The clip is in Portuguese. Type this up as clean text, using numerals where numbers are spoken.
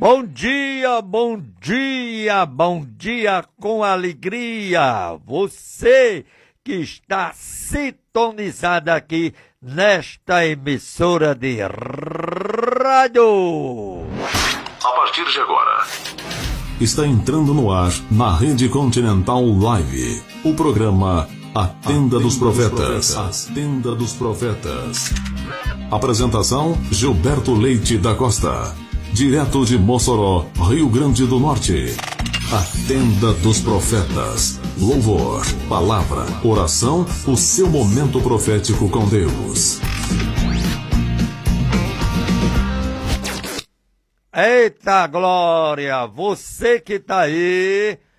Bom dia, bom dia, bom dia com alegria. Você que está sintonizado aqui nesta emissora de rádio. A partir de agora, está entrando no ar na Rede Continental Live, o programa A Tenda dos Profetas. A Tenda dos Profetas. Apresentação: Gilberto Leite da Costa. Direto de Mossoró, Rio Grande do Norte. A Tenda dos Profetas. Louvor, palavra, oração, o seu momento profético com Deus. Eita glória! Você que tá aí